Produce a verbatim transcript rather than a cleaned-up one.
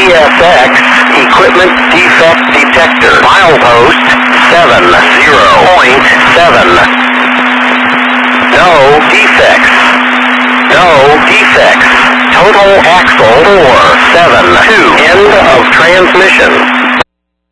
S X, equipment defect detector. Milepost seven zero point seven. No defects. No defects. Total axle four seven two. End of transmission.